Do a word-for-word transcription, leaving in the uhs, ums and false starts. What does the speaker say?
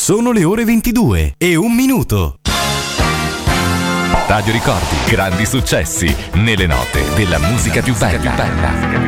Sono le ore ventidue e un minuto. Radio Ricordi, grandi successi nelle note della musica più bella.